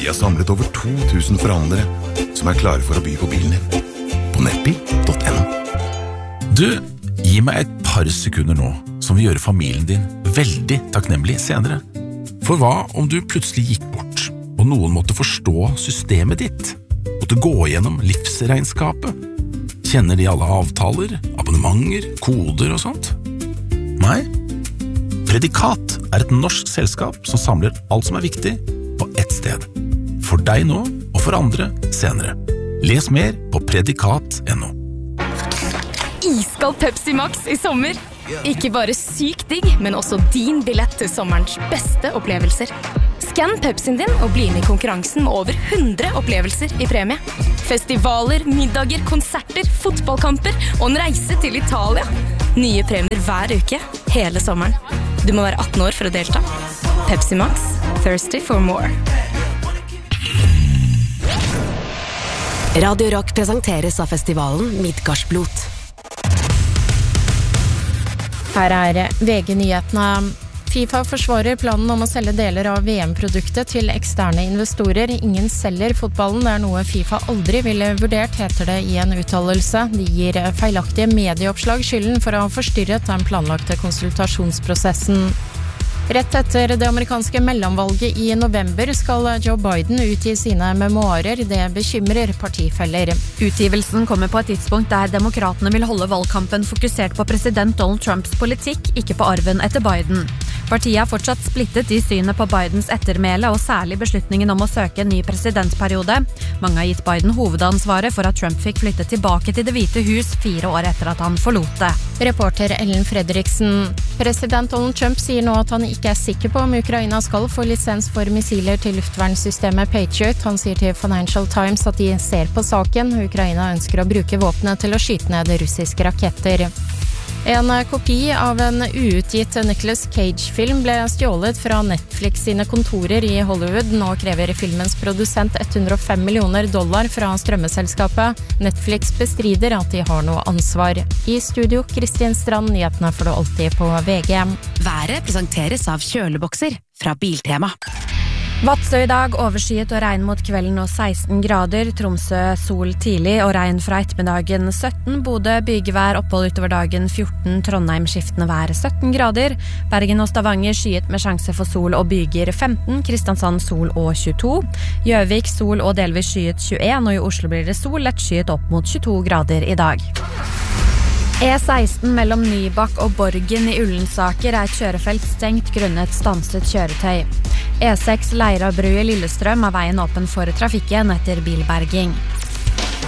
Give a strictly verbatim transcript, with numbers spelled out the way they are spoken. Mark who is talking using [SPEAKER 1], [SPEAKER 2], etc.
[SPEAKER 1] Vi har samlet over to tusen forhandlere som er klare for å by på bilen din. På nettbil punktum no.
[SPEAKER 2] Du, gi meg et par sekunder nå, som vil gjøre familien din veldig takknemlig senere. For hva om du plutselig gikk bort, og noen måtte forstå systemet ditt? Måtte gå gjennom livsregnskapet? Kjenner de alle avtaler, abonnementer, koder og sånt? Nei? Predikat er et norsk selskap som samler alt som er viktig på ett sted. For deg nå, og for andre senere. Les mer på predikat punktum no.
[SPEAKER 3] Iskald Pepsi Max i sommer. Ikke bare sykt digg, men også din billett til sommerens beste opplevelser. Skann Pepsien din og bli med i konkurransen med over hundre opplevelser i premie. Festivaler, middager, konserter, fotballkamper og en reise til Italia. Nye premier hver uke, hele sommeren. Du må være atten år for å delta. Pepsi Max, thirsty for more.
[SPEAKER 4] Radio Rock presenteres av festivalen Midgardsblot.
[SPEAKER 5] Her er V G-nyhetene. FIFA forsvarer planen om å selge deler av V M-produktet til eksterne investorer. Ingen selger fotballen, det er noe FIFA aldri ville vurdert, heter det i en uttalelse. De gir feilaktige medieoppslag skylden for å ha forstyrret den planlagte konsultasjonsprosessen. Rett etter det amerikanske mellomvalget i november skal Joe Biden utgi sine memoarer. Det bekymrer partifeller.
[SPEAKER 6] Utgivelsen kommer på et tidspunkt der demokratene vil holde valgkampen fokusert på president Donald Trumps politikk, ikke på arven etter Biden. Partiet er fortsatt splittet i synet på Bidens ettermæle og særlig beslutningen om å søke en ny presidentperiode. Mange har gitt Biden hovedansvaret for at Trump fikk flytte tilbake til Det hvite hus fire år etter at han forlot det.
[SPEAKER 5] Reporter Ellen Fredriksen. President Donald Trump sier nå at han ikke er sikker på om Ukraina skal få lisens for missiler til luftvernsystemet Patriot. Han sier til Financial Times at de ser på saken. Ukraina ønsker å bruke våpenet til å skyte ned russiske raketter. En kopi av en uutgitt Nicolas Cage-film ble stjålet fra Netflix sine kontorer i Hollywood. Nå krever filmens produsent hundre og fem millioner dollar fra strømmeselskapet. Netflix bestrider at de har noe ansvar. I studio, Kristin Strand, nyhetene får du alltid på V G.
[SPEAKER 4] Været presenteres av kjølebokser fra Biltema.
[SPEAKER 6] Vadsø i dag, overskyet og regn mot kvelden og seksten grader. Tromsø sol tidlig og regn fra ettermiddagen sytten. Bodø bygevær, opphold utover dagen fjorten. Trondheim skiftende vær sytten grader. Bergen og Stavanger skyet med sjanse for sol og byger femten. Kristiansand sol og tjueto. Gjøvik sol og delvis skyet tjueen. Og i Oslo blir det sol, lett skyet opp mot tjueto grader i dag. E seksten mellom Nybakk og Borgen i Ullensaker er et kjørefelt stengt grunnet stanset kjøretøy. E seks Leira bru i Lillestrøm er veien åpen for trafikken etter bilberging.